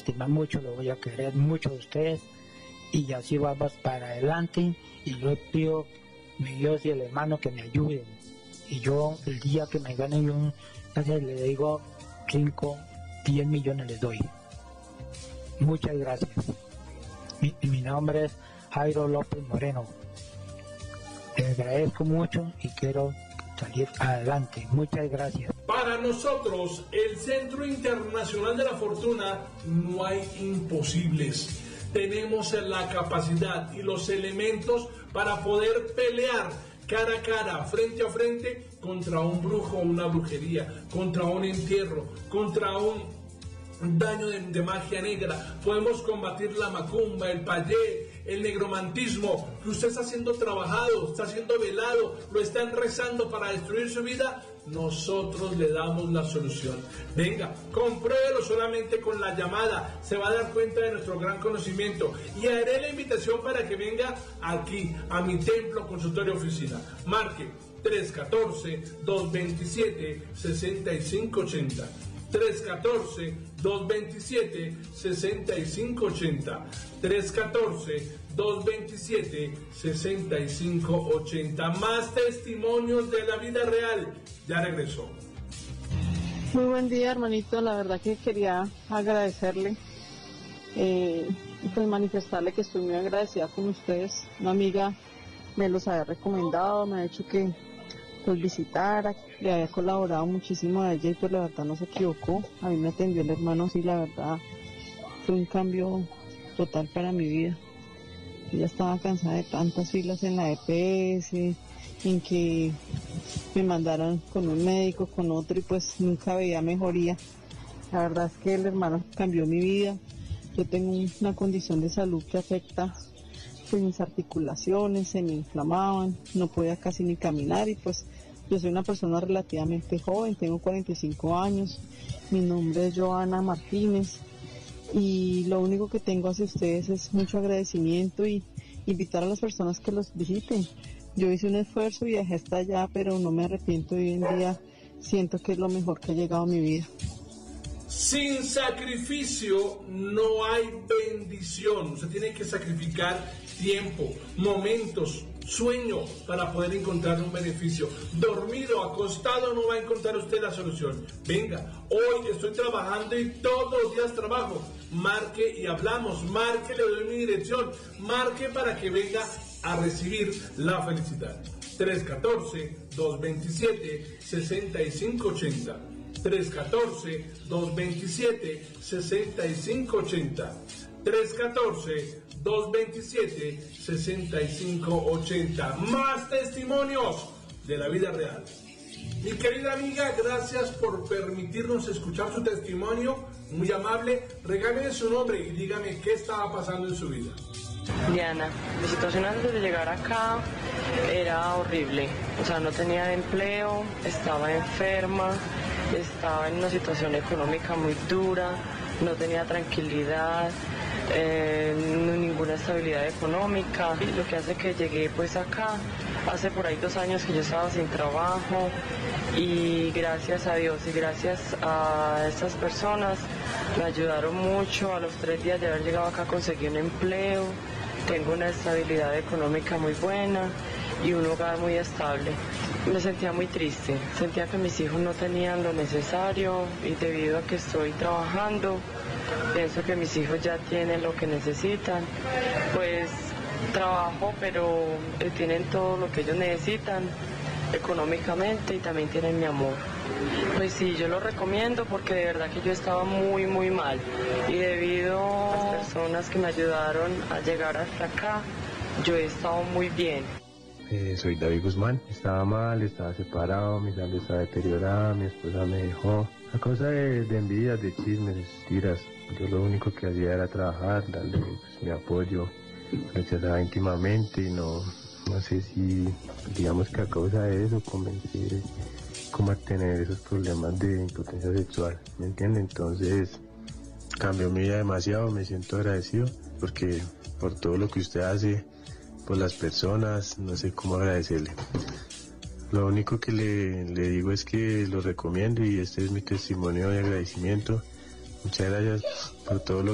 estimar mucho, lo voy a querer mucho a ustedes y así vamos para adelante. Y yo pido mi Dios y el hermano que me ayuden. Y yo el día que me gane yo le digo 5, 10 millones les doy. Muchas gracias. Mi nombre es Jairo López Moreno. Les agradezco mucho y quiero salir adelante. Muchas gracias. Para nosotros, el Centro Internacional de la Fortuna, no hay imposibles. Tenemos la capacidad y los elementos para poder pelear cara a cara, frente a frente, contra un brujo o una brujería, contra un entierro, contra un daño de magia negra. Podemos combatir la macumba, el payé, el negromantismo, que usted está siendo trabajado, está siendo velado, lo están rezando para destruir su vida. Nosotros le damos la solución. Venga, compruébelo solamente con la llamada, se va a dar cuenta de nuestro gran conocimiento y haré la invitación para que venga aquí a mi templo, consultorio, oficina. Marque 314-227-6580. 314-227-6580. 314-227-6580. Más testimonios de la vida real. Ya regresó. Muy buen día, hermanito. La verdad que quería agradecerle y pues manifestarle que estoy muy agradecida con ustedes. Una amiga me los había recomendado, me ha dicho que pues visitara, le había colaborado muchísimo a ella y pues la verdad no se equivocó. A mí me atendió el hermano, sí, la verdad fue un cambio total para mi vida. Ella estaba cansada de tantas filas en la EPS, en que me mandaron con un médico, con otro y pues nunca veía mejoría. La verdad es que el hermano cambió mi vida. Yo tengo una condición de salud que afecta pues mis articulaciones, se me inflamaban, no podía casi ni caminar y pues yo soy una persona relativamente joven, tengo 45 años, mi nombre es Joana Martínez y lo único que tengo hacia ustedes es mucho agradecimiento y invitar a las personas que los visiten. Yo hice un esfuerzo, viajé hasta allá, pero no me arrepiento y hoy en día siento que es lo mejor que ha llegado a mi vida. Sin sacrificio no hay bendición. Usted tiene que sacrificar tiempo, momentos, sueños para poder encontrar un beneficio. Dormido, acostado, no va a encontrar usted la solución. Venga, hoy estoy trabajando y todos los días trabajo. Marque y hablamos, marque, le doy mi dirección, marque para que venga a recibir la felicidad. 314-227-6580. 314-227-6580. 314-227-6580. Más testimonios de la vida real. Mi querida amiga, gracias por permitirnos escuchar su testimonio. Muy amable. Regáleme su nombre y dígame qué estaba pasando en su vida. Diana, mi situación antes de llegar acá era horrible. O sea, no tenía empleo, estaba enferma, estaba en una situación económica muy dura, no tenía tranquilidad, ninguna estabilidad económica. Y lo que hace que llegué pues acá, hace por ahí 2 años que yo estaba sin trabajo y gracias a Dios y gracias a estas personas me ayudaron mucho. A los 3 días de haber llegado acá conseguí un empleo, tengo una estabilidad económica muy buena y un hogar muy estable. Me sentía muy triste, sentía que mis hijos no tenían lo necesario y debido a que estoy trabajando, pienso que mis hijos ya tienen lo que necesitan. Pues trabajo, pero tienen todo lo que ellos necesitan económicamente y también tienen mi amor. Pues sí, yo lo recomiendo porque de verdad que yo estaba muy mal y debido a las personas que me ayudaron a llegar hasta acá, yo he estado muy bien. Soy David Guzmán, estaba mal, estaba separado, mi salud estaba deteriorada, mi esposa me dejó. A causa de envidias, de chismes, tiras, yo lo único que hacía era trabajar, darle pues, mi apoyo, rechazaba íntimamente y no sé si, digamos que a causa de eso comencé como a tener esos problemas de impotencia sexual, ¿me entiende? Entonces cambió mi vida demasiado, me siento agradecido porque por todo lo que usted hace por las personas, no sé cómo agradecerle. Lo único que le digo es que lo recomiendo y este es mi testimonio de agradecimiento. Muchas gracias por todo lo